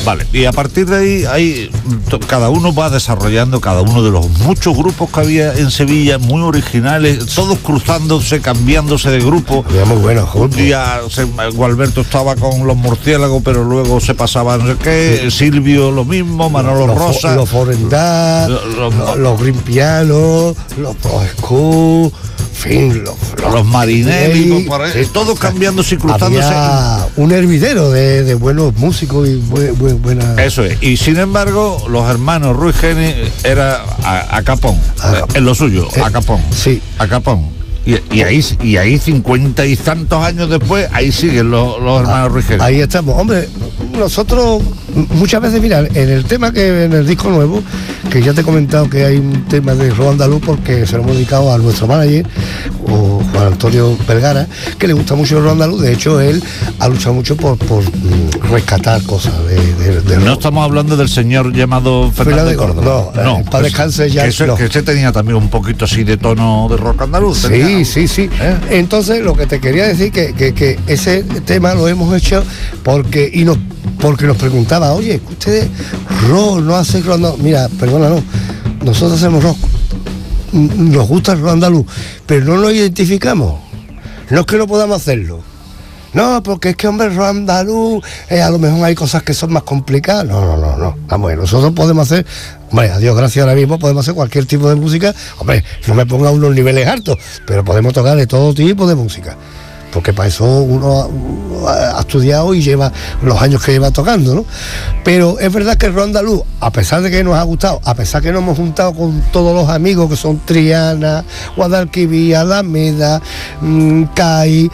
Vale, y a partir de ahí, cada uno va desarrollando, cada uno de los muchos grupos que había en Sevilla, muy originales, todos cruzándose, cambiándose de grupo. Había muy buenos Un grupos. día Gualberto estaba con los Murciélagos, pero luego se pasaba no sé qué, Silvio lo mismo, Manolo Rosa. Los Forendá, los Green Piano, los Pro School, en fin, los Marinelli, todos cambiándose y cruzándose. Había un hervidero de buenos músicos y buenas. Eso es. Y sin embargo, los hermanos Ruiz Geni era a capón, en lo suyo, a capón. Sí. A capón. Y ahí 50 y tantos años después, ahí siguen los hermanos Ruiz Geni. Ahí estamos. Hombre, nosotros muchas veces, mira, en el tema en el disco nuevo, que ya te he comentado que hay un tema de rock andaluz porque se lo hemos dedicado a nuestro manager, o Juan Antonio Vergara, que le gusta mucho el rock andaluz. De hecho, él ha luchado mucho por rescatar cosas de No estamos hablando del señor llamado Fernández Córdoba. No, para descanse ya. Que ese tenía también un poquito así de tono de rock andaluz. Sí. Entonces, lo que te quería decir que ese tema lo hemos hecho porque nos preguntaba, oye, ustedes rock no hacen rock andaluz. Mira, perdona, no, nosotros hacemos rock, nos gusta el rock andaluz, pero no nos identificamos. No es que no podamos hacerlo, no, porque es que, hombre, el rock andaluz, a lo mejor hay cosas que son más complicadas. No, vamos a ver, nosotros podemos hacer, hombre, a Dios gracias, ahora mismo podemos hacer cualquier tipo de música. Hombre, no me ponga unos niveles altos, pero podemos tocar de todo tipo de música, porque para eso uno ha estudiado y lleva los años que lleva tocando, ¿no? Pero es verdad que el rock andaluz, a pesar de que nos ha gustado, a pesar que nos hemos juntado con todos los amigos que son Triana, Guadalquivir, Alameda, CAI,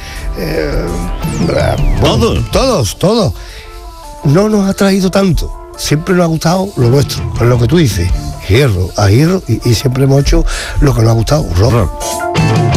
todos, no nos ha traído tanto. Siempre nos ha gustado lo nuestro, es lo que tú dices, hierro, y siempre hemos hecho lo que nos ha gustado, rock.